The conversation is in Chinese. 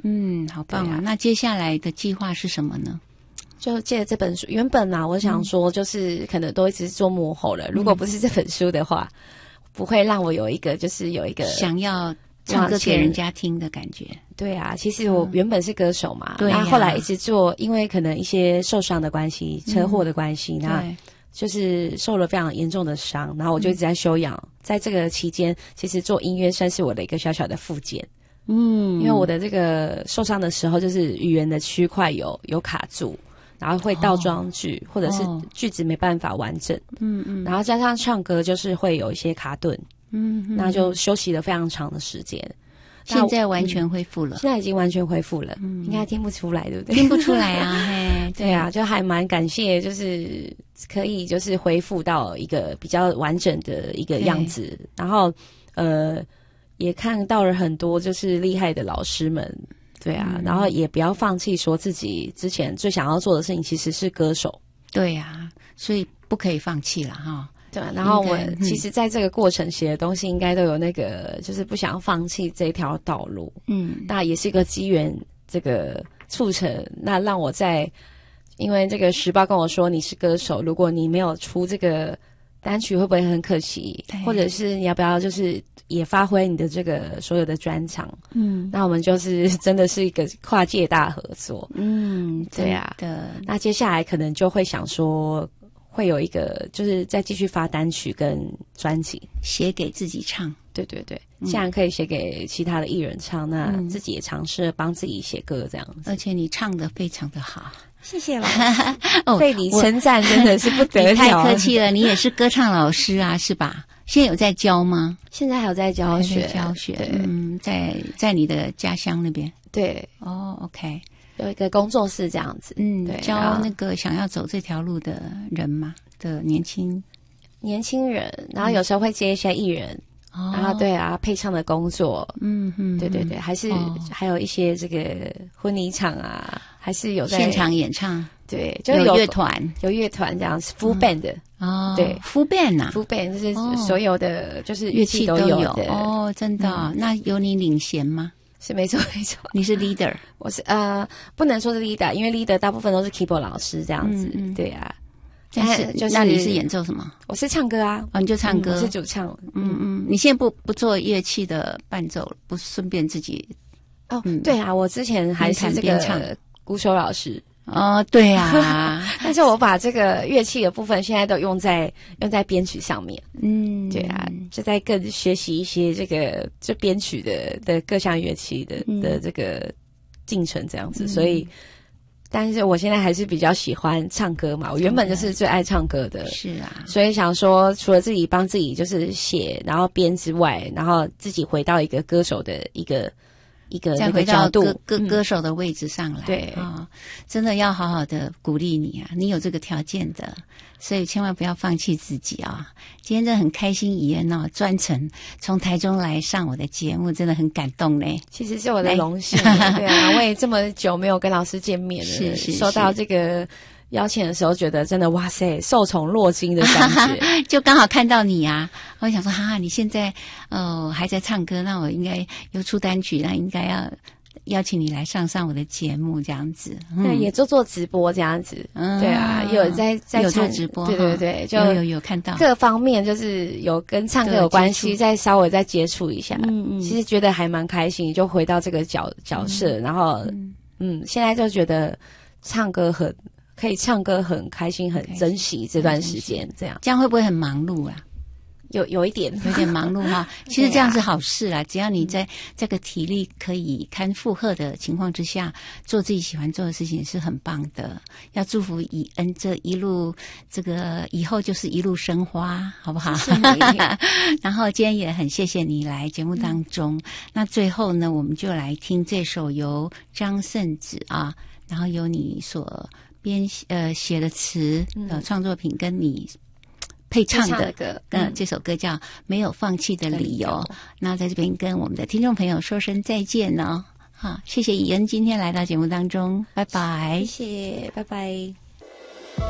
好棒啊！那接下来的计划是什么呢？ 就借这本书，原本啊，我想说就是可能都一直做幕后了。如果不是这本书的话，不会让我有一个想要唱歌给人家听的感觉。 对啊，其实我原本是歌手嘛， 对啊， 然后后来一直做，因为可能一些受伤的关系、车祸的关系，那就是受了非常严重的伤，然后我就一直在休养。在这个期间，其实做音乐算是我的一个小小的复健。因为我的这个受伤的时候，就是语言的区块有卡住。然后会倒装句，或者是句子没办法完整，然后加上唱歌就是会有一些卡顿，那就休息了非常长的时间。 现在完全恢复了， 现在已经完全恢复了，应该听不出来，对不对？ 听不出来啊，嘿， 对啊，就还蛮感谢，就是可以就是恢复到一个比较完整的一个样子，然后也看到了很多就是厉害的老师们。对啊，然后也不要放弃说自己之前最想要做的事情其实是歌手。 对啊，所以不可以放弃了哈。 对啊，然后我其实在这个过程写的东西应该都有那个就是不想放弃这条道路。那也是一个机缘这个促成，那让我因为这个时报跟我说你是歌手，如果你没有出这个单曲会不会很可惜，或者是你要不要就是也发挥你的这个所有的专长。那我们就是真的是一个跨界大合作。对啊，那接下来可能就会想说会有一个就是再继续发单曲跟专辑， 写给自己唱。 对对对，既然可以写给其他的艺人唱，那自己也尝试帮自己写歌这样子。 而且你唱得非常的好。 谢谢老师，被你称赞真的是不得了。 你太客气了，你也是歌唱老师啊，是吧？现在有在教吗？ 现在还有在教学， 在你的家乡那边。 对 ，OK， 有一个工作室这样子。 对，教那个想要走这条路的人嘛，的年轻人，然后有时候会接一些艺人。然后对啊，配唱的工作，对对对，还有一些这个婚礼场啊，还是有在现场演唱， 对，就有乐团这样子 full band 的对 full band 啊 full band 就是所有的就是乐器都有的真的那有你领衔吗？ 是没错， 你是 leader， 我是不能说是 leader， 因为 leader 大部分都是 keyboard 老师这样子，对啊。 但是那你是演奏什么？ 我是唱歌啊。 你就唱歌， 我是主唱。 你现在不做乐器的伴奏，不顺便自己？ 对啊，我之前还是这个鼓手老师。 对啊， 但是我把这个乐器的部分现在都用在编曲上面。对啊，就在更学习一些这个就编曲的各项乐器的这个进程这样子，所以。但是我现在还是比较喜欢唱歌嘛，我原本就是最爱唱歌的。是啊，所以想说除了自己帮自己就是写然后编之外，然后自己回到一个歌手的一个再回到歌手的位置上来。 对真的要好好的鼓励你啊，你有这个条件的，所以千万不要放弃自己啊。今天真的很开心，怡恩专程从台中来上我的节目，真的很感动嘞。 其实是我的荣幸。对啊，我也这么久没有跟老师见面了，是收到这个邀请的时候觉得真的哇塞，受宠若惊的感觉。 就刚好看到你啊，我想说你现在还在唱歌，那我应该又出单曲，那应该要邀请你来上我的节目这样子。 对，也做直播这样子。对啊，有在有做直播。 对对对，就有看到各方面就是有跟唱歌有关系，再稍微再接触一下。其实觉得还蛮开心，就回到这个角色，然后现在就觉得可以唱歌很开心，很珍惜这段时间，这样会不会很忙碌啊？ 有一点忙碌哈。其实这样是好事啦，只要你在这个体力可以堪负荷的情况之下，做自己喜欢做的事情是很棒的。要祝福以恩这一路，这个以后就是一路生花，好不好？然后今天也很谢谢你来节目当中。那最后呢，我们就来听这首由张圣子然后由你所写的词创作品跟你配唱的歌，这首歌叫《没有放弃的理由》。那在这边跟我们的听众朋友说声再见哦。好，谢谢以恩今天来到节目当中，拜拜。 谢谢，拜拜。